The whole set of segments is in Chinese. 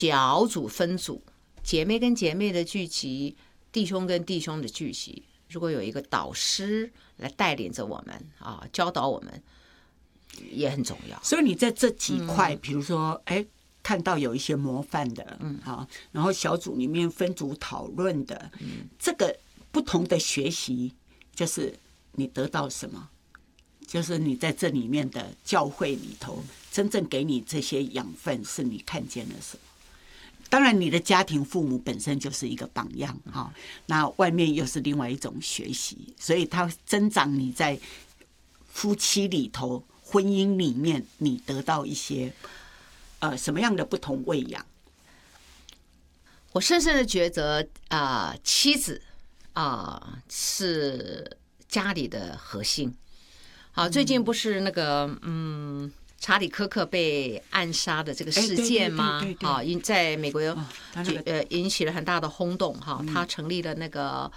小组分组，姐妹跟姐妹的聚集，弟兄跟弟兄的聚集，如果有一个导师来带领着我们啊，教导我们，也很重要。 所以你在这几块，比如说，看到有一些模范的，好，然后小组里面分组讨论的，这个不同的学习，就是你得到什么？就是你在这里面的教会里头，真正给你这些养分，是你看见了什么？当然，你的家庭父母本身就是一个榜样哈，那外面又是另外一种学习，所以它增长你在夫妻里头、婚姻里面，你得到一些什么样的不同喂养？ 我深深的觉得妻子是家里的核心。好，最近不是那个查理科克被暗杀的这个事件吗？啊，在美国引起了很大的轰动哈。他成立了那个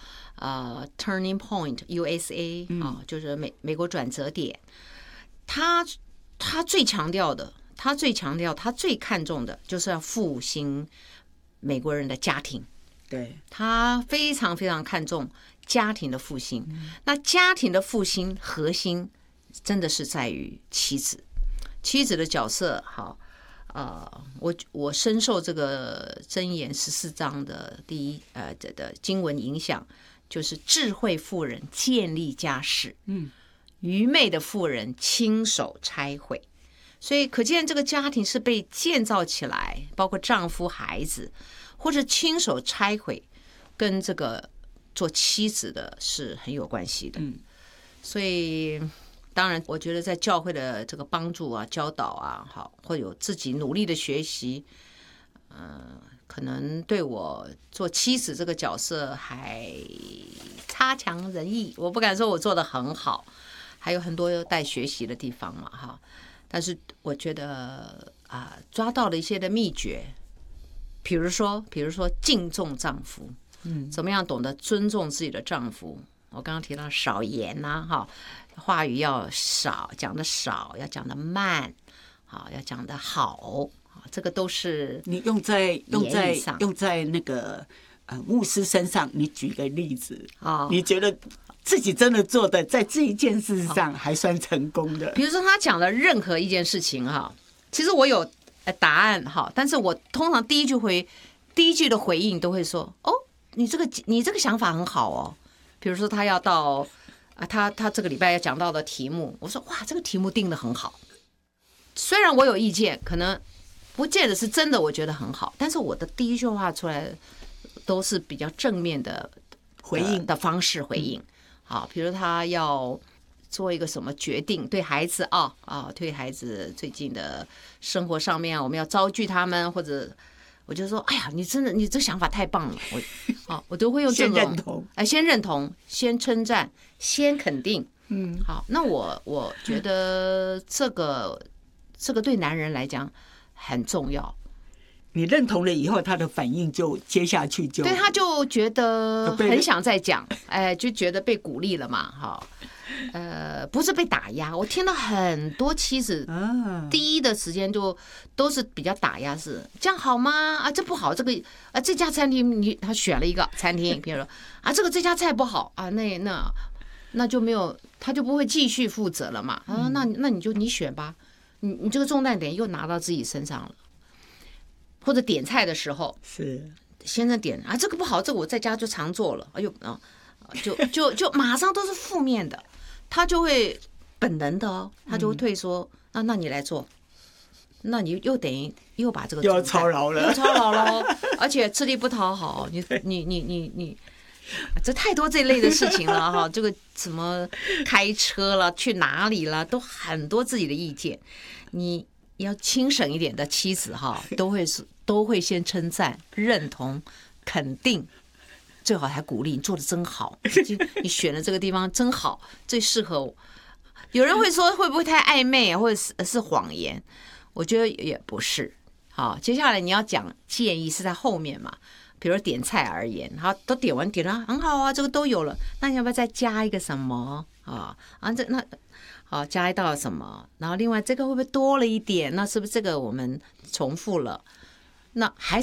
Turning Point USA 啊，就是美国转折点。他最强调的，他最看重的就是要复兴美国人的家庭。 对， 他非常非常看重家庭的复兴。那家庭的复兴核心真的是在于妻子。妻子的角色，好，我深受这个箴言14章的的经文影响，就是智慧妇人建立家室，愚昧的妇人亲手拆毁。所以可见这个家庭是被建造起来，包括丈夫、孩子，或者亲手拆毁，跟这个做妻子的是很有关系的。所以当然，我觉得在教会的这个帮助啊、教导啊，好，会有自己努力的学习，可能对我做妻子这个角色还差强人意。我不敢说我做得很好，还有很多待学习的地方嘛，哈。但是我觉得抓到了一些的秘诀，比如说敬重丈夫，怎么样懂得尊重自己的丈夫。我刚刚提到少言呐，哈，话语要少，讲的少，要讲的慢，好，要讲的好，这个都是你用在那个牧师身上。你举个例子你觉得自己真的做的在这一件事上还算成功的？ 比如说他讲了任何一件事情哈，其实我有答案哈，但是我通常第一句的回应都会说，哦，你这个想法很好哦。比如说他要到他这个礼拜要讲到的题目，我说哇，这个题目定得很好。虽然我有意见，可能不见得是真的，我觉得很好，但是我的第一句话出来都是比较正面的回应的方式回应。好，比如他要做一个什么决定，对孩子对孩子最近的生活上面我们要招聚他们，或者我就说，哎呀，你这想法太棒了，我都会用这种先认同，先称赞，先肯定。好，那我觉得这个对男人来讲很重要。 你认同了以后，他的反应就接下去就对，他就觉得很想再讲，就觉得被鼓励了嘛，哈。不是被打压。我听到很多妻子第一的时间就都是比较打压，是这样好吗？这不好，这家餐厅他选了一个餐厅，比如说这家菜不好那就没有，他就不会继续负责了嘛。那你选吧，你这个重担点又拿到自己身上了。或者点菜的时候， 是先生点这个不好，这个我在家就常做了，就马上都是负面的，他就会本能的他就会退缩，那你来做，那你又等于又把这个又要操劳了， 而且吃力不讨好，你这太多这类的事情了哈，这个什么开车了，去哪里了，都很多自己的意见，你要轻省一点的妻子哈，都会先称赞、认同、肯定，最好还鼓励你做的真好，你选的这个地方真好，最适合我。有人会说会不会太暧昧或者是谎言？我觉得也不是。好，接下来你要讲建议是在后面嘛，比如点菜而言，好，都点了很好啊，这个都有了，那你要不要再加一个什么好，加一道什么，然后另外这个会不会多了一点？那是不是这个我们重复了？ 那孩